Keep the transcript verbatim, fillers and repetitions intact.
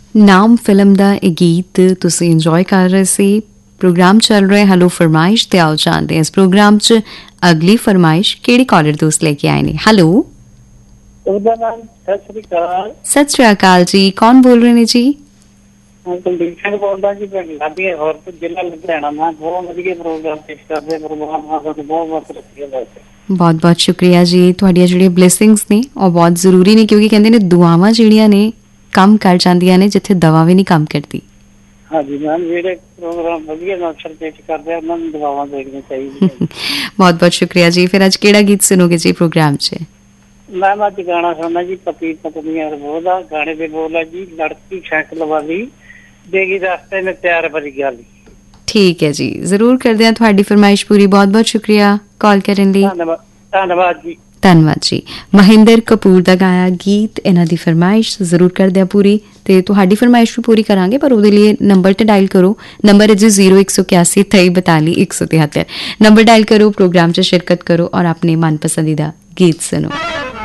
ਨਾਮ ਫਿਲਮ ਦਾ ਇਹ ਗੀਤ ਤੁਸੀਂ ਇੰਜੋਏ ਕਰ ਰਹੇ ਸੀ। ਪ੍ਰੋਗਰਾਮ ਚੱਲ ਰਿਹਾ ਹੈਲੋ ਫਰਮਾਇਸ਼ ਤੇ ਆਓ ਜਾਣਦੇ ਹਾਂ ਇਸ ਪ੍ਰੋਗਰਾਮ 'ਚ ਅਗਲੀ ਫਰਮਾਇਸ਼ ਕਿਹੜੇ ਕਾਲਰ ਦੋਸਤ ਲੈ ਕੇ ਆਏ ਨੇ। ਹੈਲੋ, ਉਹਦਾ ਨਾਮ ਸਤਿ ਸ੍ਰੀ ਅਕਾਲ। ਸਤਿ ਸ੍ਰੀ ਅਕਾਲ ਜੀ, ਕੌਣ ਬੋਲ ਰਹੇ ਨੇ ਜੀ? ਕੁਲਦੀਪ ਸਿੰਘ ਬੋਲਦਾ ਜੀ, ਪਿੰਡ ਲਾਬੀ ਹੋਰ ਜ਼ਿਲ੍ਹਾ ਲੁਧਿਆਣਾ। ਮੈਂ ਬਹੁਤ ਵਧੀਆ ਪ੍ਰੋਗਰਾਮ ਪੇਸ਼ ਕਰਦੇ, ਪ੍ਰੋਗਰਾਮ ਬਹੁਤ ਬਹੁਤ ਵਧੀਆ। ਬਹੁਤ ਬਹੁਤ ਸ਼ੁਕਰੀਆ ਜੀ। ਤੁਹਾਡੀਆਂ ਜਿਹੜੀਆਂ ਬਲੇਸਿੰਗਸ ਨੇ ਉਹ ਬਹੁਤ ਜ਼ਰੂਰੀ ਨੇ, ਕਿਉਂਕਿ ਕਹਿੰਦੇ ਨੇ ਦੁਆਵਾਂ ਜਿਹੜੀਆਂ ਨੇ ਕੰਮ ਕਰ ਜਾਂਦੀਆਂ ਨੇ ਜਿੱਥੇ ਦਵਾ ਵੀ ਨਹੀਂ ਕੰਮ ਕਰਦੀ। ਹਾਂਜੀ ਮੈਮ, ਜਿਹੜੇ ਪ੍ਰੋਗਰਾਮ ਵਧੀਆ ਅਕਸਰ ਪੇਸ਼ ਕਰਦੇ ਆ ਉਹਨਾਂ ਨੂੰ ਦੁਆਵਾਂ ਦੇਣੀਆਂ ਚਾਹੀਦੀਆਂ। ਬਹੁਤ ਬਹੁਤ ਸ਼ੁਕਰੀਆ ਜੀ। ਫਿਰ ਅੱਜ ਕਿਹੜਾ ਗੀਤ ਸੁਣੋਗੇ ਜੀ ਪ੍ਰੋਗਰਾਮ 'ਚ? ਮੈਮ ਅੱਜ ਗਾਣਾ ਸੁਣਨਾ ਜੀ, ਪਤੀ ਪਤਨੀ ਉਹਦਾ ਗਾਣੇ ਦੇ ਬੋਲ ਆ ਜੀ, ਲੜਕੀ ਸਾਈਕਲ ਵਾਲੀ ਦੇਗੀ ਰਸਤੇ में प्यार भरी गाली। ਠੀਕ ਹੈ ਜੀ, ਜ਼ਰੂਰ ਕਰਦੇ ਹਾਂ ਤੁਹਾਡੀ ਫਰਮਾਇਸ਼ ਪੂਰੀ। ਬਹੁਤ ਬਹੁਤ ਸ਼ੁਕਰੀਆ ਕਾਲ ਕਰਨ ਲਈ। ਧੰਨਵਾਦ ਧੰਨਵਾਦ ਜੀ। ਧੰਨਵਾਦ ਜੀ। ਮਹਿੰਦਰ ਕਪੂਰ ਦਾ ਗਾਇਆ ਗੀਤ, ਇਹਨਾਂ ਦੀ ਫਰਮਾਇਸ਼ ਜ਼ਰੂਰ ਕਰਦੇ ਹਾਂ ਪੂਰੀ, ਤੇ ਤੁਹਾਡੀ ਫਰਮਾਇਸ਼ ਵੀ ਪੂਰੀ ਕਰਾਂਗੇ, ਪਰ ਉਹਦੇ ਲਈ ਨੰਬਰ ਤੇ ਡਾਇਲ ਕਰੋ। ਨੰਬਰ ਹੈ ਜੀ ਜ਼ੀਰੋ ਇੱਕ ਸੌ ਇक्यासी तेई बताली एक सौ तिहत्तर। नंबर डायल करो, प्रोग्राम 'ਚ शिरकत करो और अपने मन पसंदीदा गीत सुनो।